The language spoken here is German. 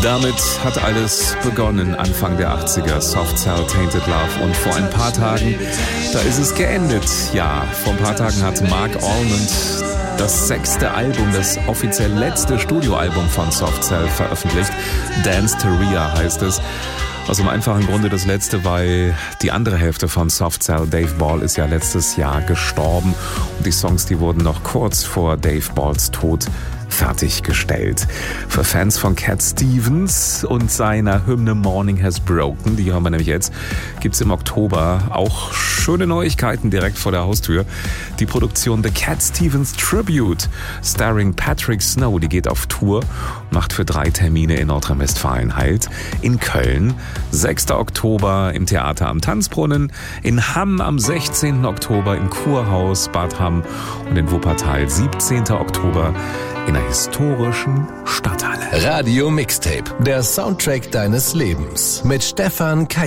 Damit hat alles begonnen, Anfang der 80er, Soft Cell, Tainted Love, und vor ein paar Tagen, da ist es geendet. Ja, vor ein paar Tagen hat Mark Almond das 6. Album, das offiziell letzte Studioalbum von Soft Cell veröffentlicht. Dance to Rhea heißt es. Aus dem einfachen Grunde das letzte, weil die andere Hälfte von Soft Cell, Dave Ball, ist ja letztes Jahr gestorben. Und die Songs, die wurden noch kurz vor Dave Balls Tod fertiggestellt. Für Fans von Cat Stevens und seiner Hymne Morning Has Broken, die hören wir nämlich jetzt, gibt's im Oktober auch schöne Neuigkeiten direkt vor der Haustür. Die Produktion The Cat Stevens Tribute, starring Patrick Snow, die geht auf Tour, macht für 3 Termine in Nordrhein-Westfalen Halt. In Köln, 6. Oktober im Theater am Tanzbrunnen, in Hamm am 16. Oktober im Kurhaus Bad Hamm und in Wuppertal 17. Oktober in der historischen Stadthalle. Radio Mixtape, der Soundtrack deines Lebens mit Stefan Kaiser.